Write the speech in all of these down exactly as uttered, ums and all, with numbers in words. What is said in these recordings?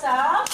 yourself?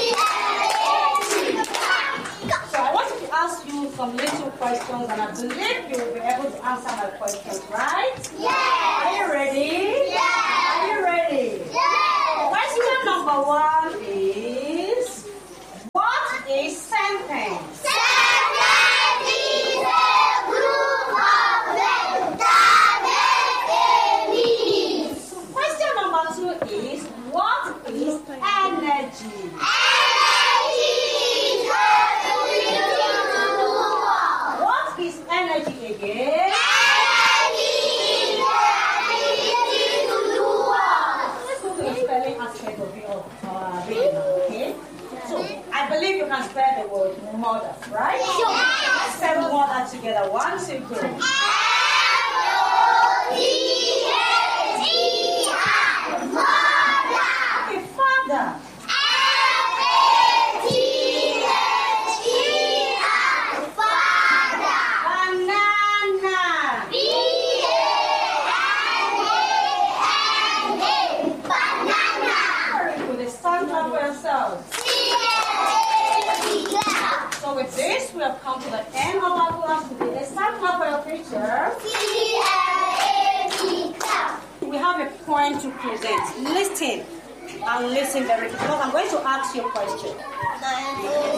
So I want to ask you some little questions, and I believe you will be able to answer my questions, right? Yes. Are you ready? Yes. Are you ready? Yes. Question number one is, what is sentence? Sentence is a group of words that make a meaning. Question number two is, what is energy? Energy is ability to do work. What is energy again? Energy is ability to do work. Let's go to the spelling aspect of it, of our reading now, okay? So, I believe you can spell the word mother, right? Let's spell mother together. One, two, three. M O D H E R. Mother. Okay, father. F A T H E R. Father. Banana. B A N A N A. Banana. Very good. Stand up for yourselves. C L A T. So with this, we have come to the end of our class today. Stand up for your picture. C L A T. We have a point to present. Listen and listen very carefully because I'm going to ask you a question.